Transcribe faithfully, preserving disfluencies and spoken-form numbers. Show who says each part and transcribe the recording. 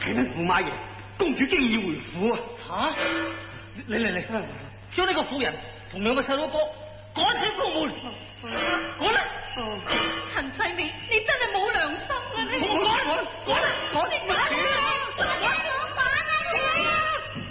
Speaker 1: 啟禀驸馬爺，公主經已回府啊！
Speaker 2: 吓，嚟嚟嚟，將呢個婦人同兩個細佬哥趕出宮門。